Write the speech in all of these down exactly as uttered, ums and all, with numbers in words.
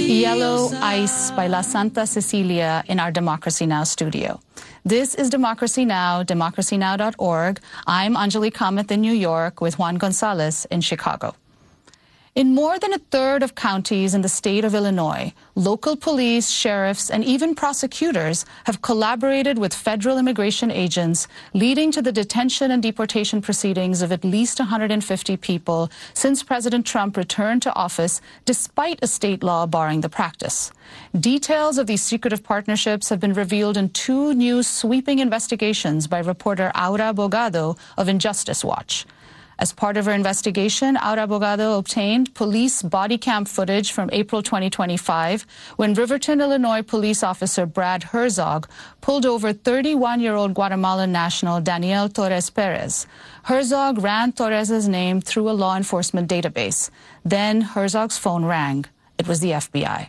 Yellow Ice by La Santa Cecilia in our Democracy Now! Studio. This is Democracy Now!, democracy now dot org. I'm Anjali Kamath in New York with Juan Gonzalez in Chicago. In more than a third of counties in the state of Illinois, local police, sheriffs, and even prosecutors have collaborated with federal immigration agents, leading to the detention and deportation proceedings of at least one hundred fifty people since President Trump returned to office, despite a state law barring the practice. Details of these secretive partnerships have been revealed in two new sweeping investigations by reporter Aura Bogado of Injustice Watch. As part of her investigation, Aura Bogado obtained police body cam footage from April twenty twenty-five when Riverton, Illinois police officer Brad Herzog pulled over thirty-one-year-old Guatemalan national Daniel Torres Perez. Herzog ran Torres's name through a law enforcement database. Then Herzog's phone rang. It was the F B I.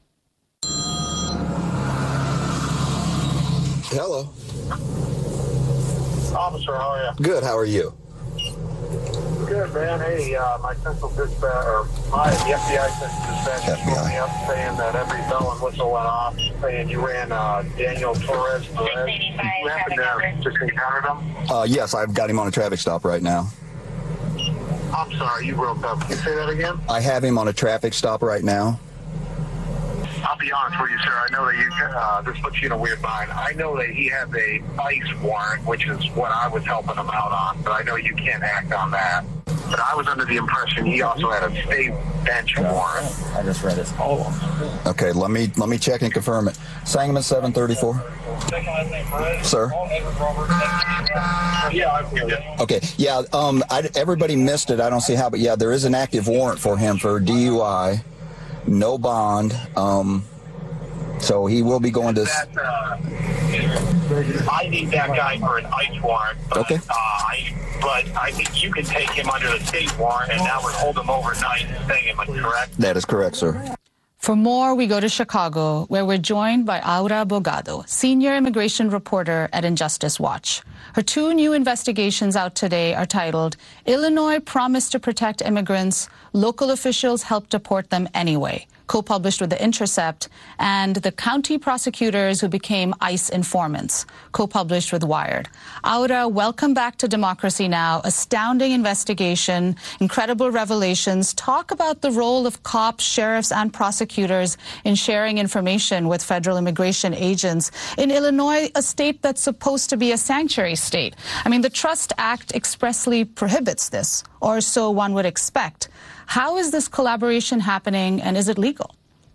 Hello. Officer, how are you? Good, how are you? Good, man. Hey, uh, my central dispatch, or my, the F B I central dispatch phoned me up saying that every bell and whistle went off, saying you ran uh, Daniel Torres. Perez. You happen to just encountered him? Uh, yes, I've got him on a traffic stop right now. I'm sorry, you broke up. Can you say that again? I have him on a traffic stop right now. I'll be honest with you, sir. I know that you, uh, this puts you in a weird bind. I know that he has a ICE warrant, which is what I was helping him out on, but I know you can't act on that. But I was under the impression he also had a state bench warrant. I just read his poem. Okay, let me let me check and confirm it. Sangamon seven thirty-four. Sir? Yeah, I feel it. Okay, yeah, um, I, everybody missed it. I don't see how, but yeah, there is an active warrant for him for D U I. No bond, um, so he will be going to... That, uh, I need that guy for an ICE warrant, but, okay. uh, I, but I think you can take him under the state warrant, and that would hold him overnight and stay him, correct? That is correct, sir. For more, we go to Chicago, where we're joined by Aura Bogado, senior immigration reporter at Injustice Watch. Her two new investigations out today are titled, Illinois Promised to Protect Immigrants, Local Officials Helped Deport Them Anyway, co-published with The Intercept, and The County Prosecutors Who Became ICE Informants, co-published with Wired. Aura, welcome back to Democracy Now! Astounding investigation, incredible revelations. Talk about the role of cops, sheriffs, and prosecutors in sharing information with federal immigration agents in Illinois, a state that's supposed to be a sanctuary state. I mean, the Trust Act expressly prohibits this, or so one would expect. How is this collaboration happening, and is it legal?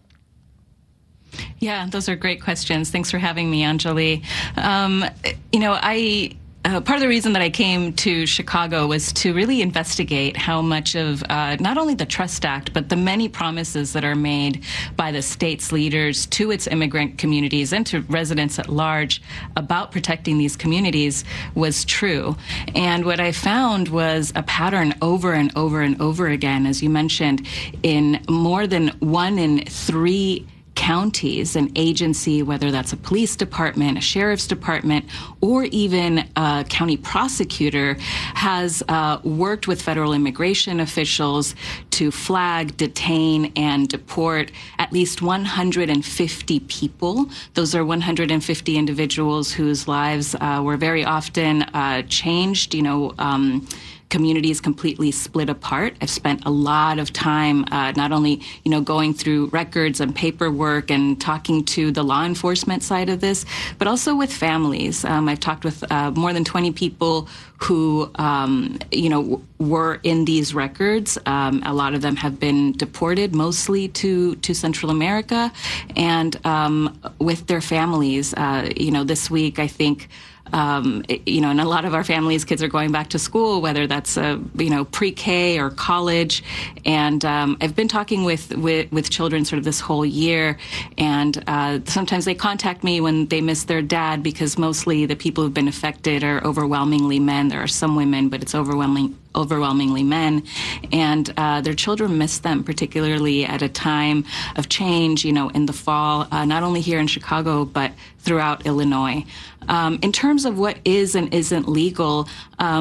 Yeah, those are great questions. Thanks for having me, Anjali. Um, you know, I... Uh, part of the reason that I came to Chicago was to really investigate how much of uh, not only the Trust Act, but the many promises that are made by the state's leaders to its immigrant communities and to residents at large about protecting these communities was true. And what I found was a pattern over and over and over again, as you mentioned, in more than one in three counties, an agency, whether that's a police department, a sheriff's department, or even a county prosecutor, has uh, worked with federal immigration officials to flag, detain, and deport at least one hundred fifty people. Those are one hundred fifty individuals whose lives uh, were very often uh, changed, you know, um, communities completely split apart. I've spent a lot of time uh, not only, you know, going through records and paperwork and talking to the law enforcement side of this, but also with families. Um, I've talked with uh, more than twenty people who, um, you know, w- were in these records. Um, a lot of them have been deported, mostly to, to Central America, and um, with their families. Uh, you know, this week, I think, Um, you know, and a lot of our families' kids are going back to school, whether that's, uh, you know, pre-K or college. And um, I've been talking with, with, with children sort of this whole year. And uh, sometimes they contact me when they miss their dad, because mostly the people who've been affected are overwhelmingly men. There are some women, but it's overwhelming. overwhelmingly men, and uh, their children miss them, particularly at a time of change, you know, in the fall, uh, not only here in Chicago, but throughout Illinois. Um, in terms of what is and isn't legal, um,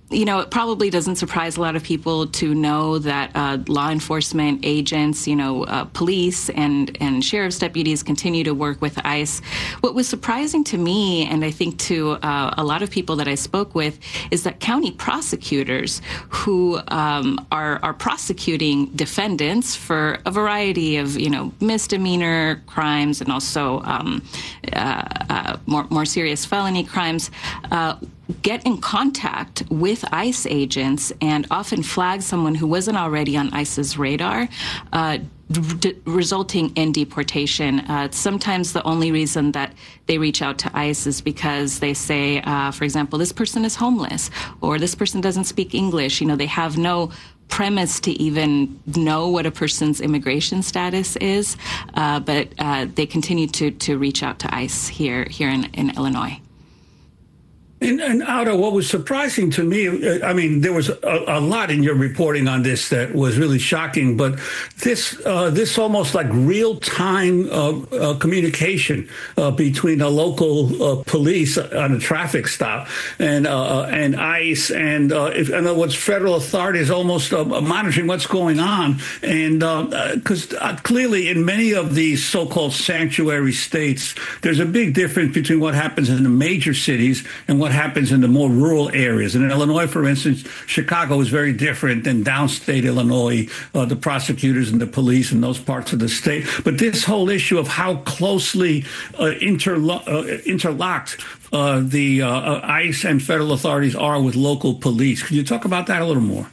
you know, it probably doesn't surprise a lot of people to know that uh, law enforcement agents, you know, uh, police and, and sheriff's deputies continue to work with ICE. What was surprising to me, and I think to uh, a lot of people that I spoke with, is that county prosecutors who um, are, are prosecuting defendants for a variety of, you know, misdemeanor crimes and also um, uh, uh, more, more serious felony crimes, uh, get in contact with ICE agents and often flag someone who wasn't already on ICE's radar, uh, d- resulting in deportation. Uh, sometimes the only reason that they reach out to ICE is because they say, uh, for example, this person is homeless or this person doesn't speak English. You know, they have no premise to even know what a person's immigration status is, uh, but uh, they continue to, to reach out to ICE here, here in, in Illinois. And, and Otto, what was surprising to me, I mean, there was a, a lot in your reporting on this that was really shocking, but this uh, this almost like real-time uh, uh, communication uh, between a local uh, police on a traffic stop and uh, and ICE, and uh, if, in other words, federal authorities almost uh, monitoring what's going on. And because uh, uh, clearly in many of these so-called sanctuary states, there's a big difference between what happens in the major cities and what what happens in the more rural areas. And in Illinois, for instance, Chicago is very different than downstate Illinois, uh, the prosecutors and the police in those parts of the state. But this whole issue of how closely uh, interlo- uh, interlocked uh, the uh, ICE and federal authorities are with local police. Could you talk about that a little more?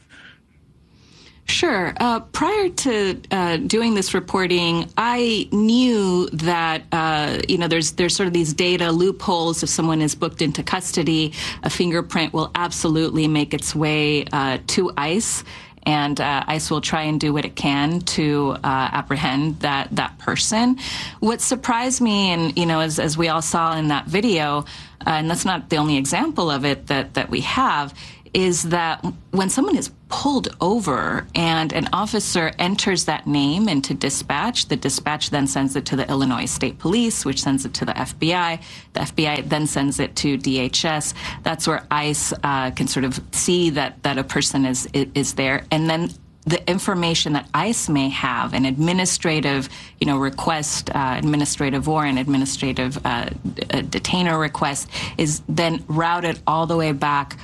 Sure. Uh, prior to uh, doing this reporting, I knew that, uh, you know, there's there's sort of these data loopholes. If someone is booked into custody, a fingerprint will absolutely make its way uh, to ICE, and uh, ICE will try and do what it can to uh, apprehend that, that person. What surprised me, and, you know, as, as we all saw in that video, uh, and that's not the only example of it that, that we have, is that when someone is pulled over and an officer enters that name into dispatch, the dispatch then sends it to the Illinois State Police, which sends it to the F B I. The F B I then sends it to D H S. That's where ICE uh, can sort of see that, that a person is, is there. And then the information that ICE may have, an administrative, you know, request, uh, administrative warrant, administrative uh, detainer request, is then routed all the way back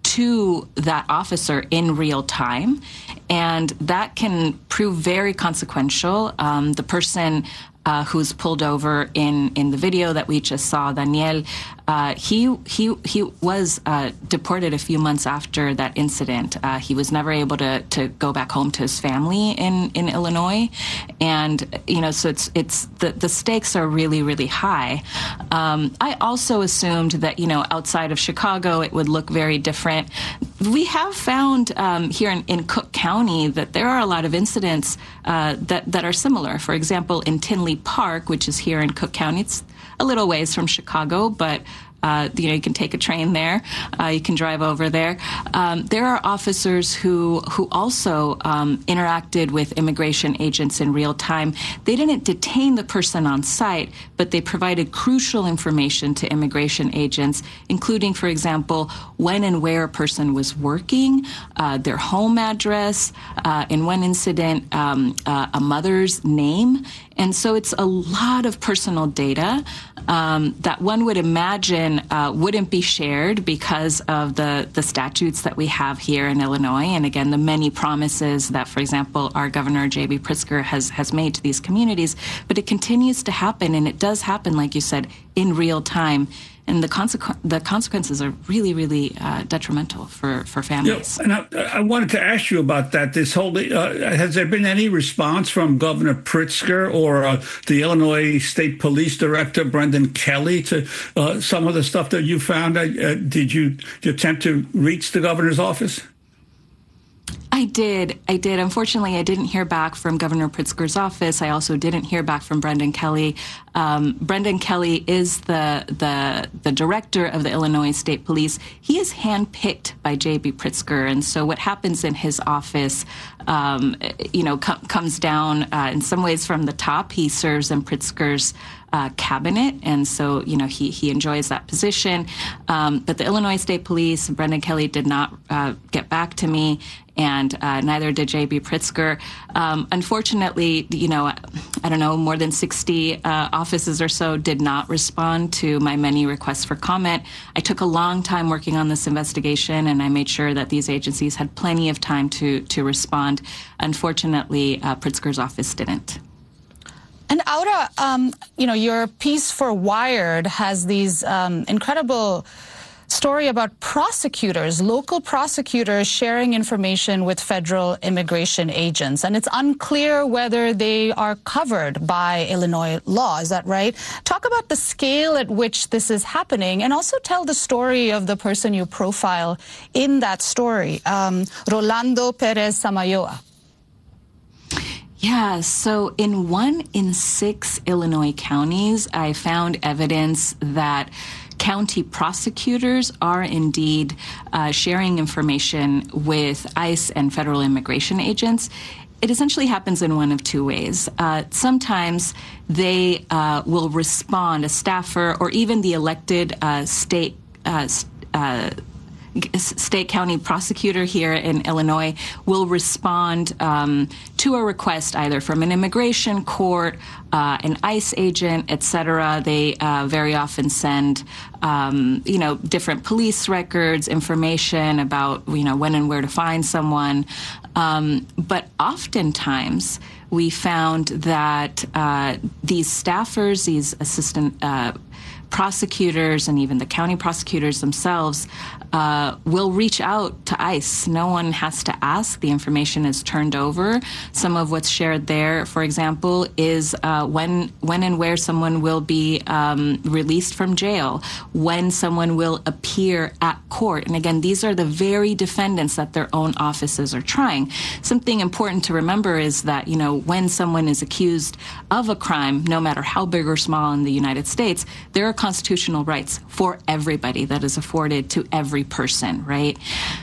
to that officer in real time, and that can prove very consequential. Um, the person uh, who's pulled over in, in the video that we just saw, Daniel, uh, he he he was uh, deported a few months after that incident. Uh, he was never able to, to go back home to his family in, in Illinois, and you know, so it's it's the, the stakes are really really high. Um, I also assumed that, you know, outside of Chicago it would look very different. We have found um, here in, in Cook County that there are a lot of incidents uh, that that are similar. For example, in Tinley Park, which is here in Cook County, it's a little ways from Chicago, but Uh, you know, you can take a train there. Uh, you can drive over there. Um, there are officers who who also um, interacted with immigration agents in real time. They didn't detain the person on site, but they provided crucial information to immigration agents, including, for example, when and where a person was working, uh, their home address, uh, in one incident, um, uh, a mother's name. And so it's a lot of personal data um, that one would imagine uh, wouldn't be shared because of the, the statutes that we have here in Illinois. And again, the many promises that, for example, our Governor J B Pritzker has, has made to these communities. But it continues to happen, and it does happen, like you said, in real time. And the, consequ- the consequences are really, really uh, detrimental for, for families. Yeah, and I, I wanted to ask you about that. This whole uh, has there been any response from Governor Pritzker or uh, the Illinois State Police Director Brendan Kelly to uh, some of the stuff that you found? Uh, did you, did you attempt to reach the governor's office? I did. I did. Unfortunately, I didn't hear back from Governor Pritzker's office. I also didn't hear back from Brendan Kelly. Um, Brendan Kelly is the, the the director of the Illinois State Police. He is handpicked by J B Pritzker, and so what happens in his office, um, you know, com- comes down uh, in some ways from the top. He serves in Pritzker's Uh, cabinet, and so you know he he enjoys that position. Um, but the Illinois State Police, Brendan Kelly, did not uh, get back to me, and uh, neither did J B Pritzker. Um, unfortunately, you know, I don't know, more than sixty uh, offices or so did not respond to my many requests for comment. I took a long time working on this investigation, and I made sure that these agencies had plenty of time to to respond. Unfortunately, uh, Pritzker's office didn't. And Aura, um, you know, your piece for Wired has these um, incredible story about prosecutors, local prosecutors sharing information with federal immigration agents. And it's unclear whether they are covered by Illinois law. Is that right? Talk about the scale at which this is happening, and also tell the story of the person you profile in that story, um, Rolando Perez Samayoa. Yeah, so in one in six Illinois counties, I found evidence that county prosecutors are indeed uh, sharing information with ICE and federal immigration agents. It essentially happens in one of two ways. Uh, sometimes they uh, will respond, a staffer or even the elected uh, state uh, uh state county prosecutor here in Illinois will respond um, to a request either from an immigration court, uh, an ICE agent, et cetera. They uh, very often send, um, you know, different police records, information about, you know, when and where to find someone. Um, but oftentimes we found that uh, these staffers, these assistant uh, prosecutors, and even the county prosecutors themselves uh, will reach out to ICE. No one has to ask. The information is turned over. Some of what's shared there, for example, is uh, when when and where someone will be um, released from jail, when someone will appear at court. And again, these are the very defendants that their own offices are trying. Something important to remember is that, you know, when someone is accused of a crime, no matter how big or small in the United States, there are constitutional rights for everybody that is afforded to every person, right?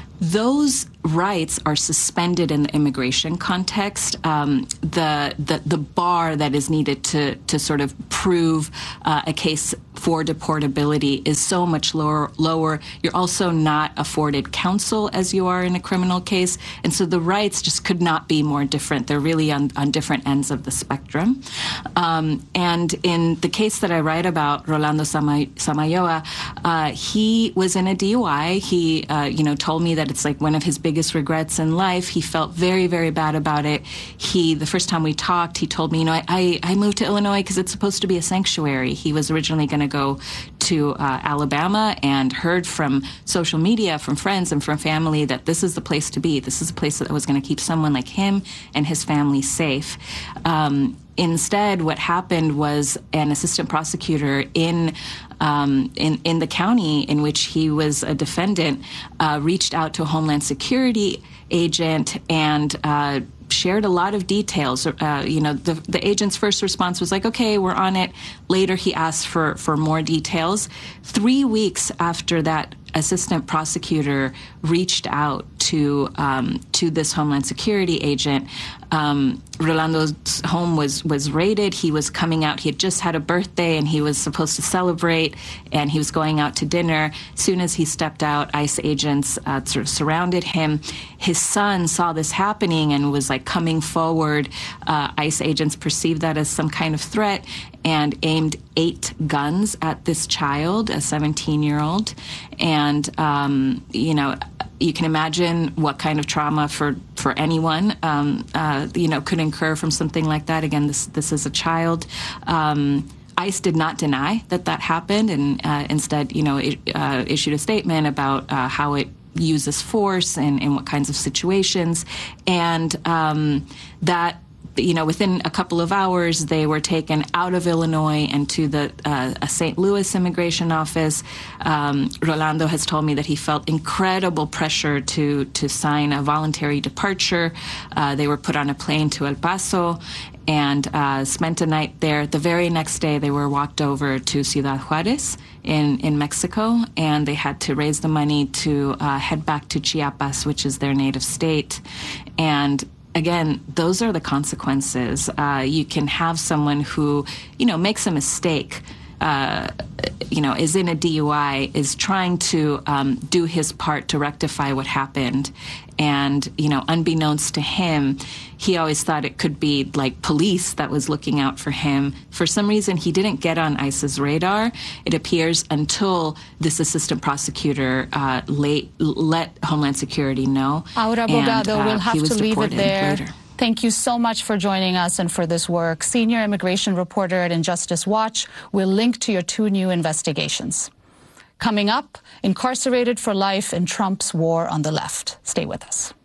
Those rights are suspended in the immigration context. Um, the, the the bar that is needed to to sort of prove uh, a case for deportability is so much lower. Lower. You're also not afforded counsel as you are in a criminal case, and so the rights just could not be more different. They're really on, on different ends of the spectrum. Um, and in the case that I write about, Rolando Samayoa, uh, he was in a D U I. He, uh, you know, told me that it's like one of his biggest regrets in life. He felt very, very bad about it. He, the first time we talked, he told me, you know, I, I, I moved to Illinois because it's supposed to be a sanctuary. He was originally going to go to uh, Alabama and heard from social media, from friends and from family that this is the place to be. This is a place that was going to keep someone like him and his family safe. Um, Instead, what happened was an assistant prosecutor in um, in, in the county in which he was a defendant uh, reached out to a Homeland Security agent and uh, shared a lot of details. Uh, you know, the, the agent's first response was like, okay, we're on it. Later, he asked for, for more details. Three weeks after that assistant prosecutor reached out to um, to this Homeland Security agent, um, Rolando's home was was raided. He was coming out. He had just had a birthday, and he was supposed to celebrate, and he was going out to dinner. As soon as he stepped out, ICE agents uh, sort of surrounded him. His son saw this happening and was like coming forward. Uh, ICE agents perceived that as some kind of threat and aimed eight guns at this child, a seventeen-year-old. And, um, you know, you can imagine what kind of trauma for, for anyone, um, uh, you know, could incur from something like that. Again, this this is a child. Um, ICE did not deny that that happened, and uh, instead, you know, it, uh, issued a statement about uh, how it uses force and in what kinds of situations. And um, that you know, within a couple of hours, they were taken out of Illinois and to the uh, a Saint Louis immigration office. Um, Rolando has told me that he felt incredible pressure to to sign a voluntary departure. Uh, they were put on a plane to El Paso and uh, spent a night there. The very next day, they were walked over to Ciudad Juarez in, in Mexico, and they had to raise the money to uh, head back to Chiapas, which is their native state. And again, those are the consequences. Uh, you can have someone who, you know, makes a mistake, uh, you know, is in a D U I, is trying to um, do his part to rectify what happened. And, you know, unbeknownst to him, he always thought it could be like police that was looking out for him. For some reason, he didn't get on ICE's radar, it appears, until this assistant prosecutor uh, late, let Homeland Security know. Aura Bogado, uh, we'll have to leave it there. Later. Thank you so much for joining us and for this work. Senior immigration reporter at Injustice Watch. We'll link to your two new investigations. Coming up, incarcerated for life in Trump's war on the left. Stay with us.